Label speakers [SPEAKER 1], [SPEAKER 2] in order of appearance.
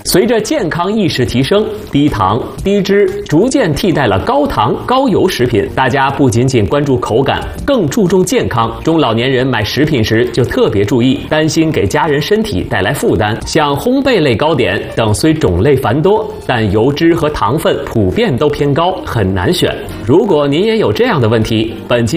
[SPEAKER 1] 随着健康意识提升，低糖、低脂逐渐替代了高糖、高油食品。大家不仅仅关注口感，更注重健康。中老年人买食品时就特别注意，担心给家人身体带来负担。像烘焙类糕点等虽种类繁多，但油脂和糖分普遍都偏高，很难选。如果您也有这样的问题，本期